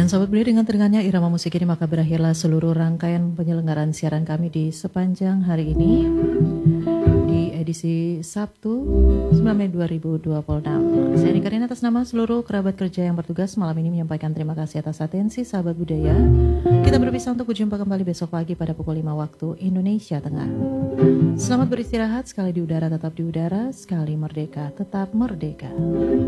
Dan Sobat Budi, dengan teringatnya irama musik ini maka berakhirlah seluruh rangkaian penyelenggaraan siaran kami di sepanjang hari ini di edisi Sabtu 9 Mei 2026. Saya Nikarina atas nama seluruh kerabat kerja yang bertugas malam ini menyampaikan terima kasih atas atensi sahabat budaya. Kita berpisah untuk berjumpa kembali besok pagi pada pukul 5 waktu Indonesia Tengah. Selamat beristirahat, sekali di udara tetap di udara, sekali merdeka tetap merdeka.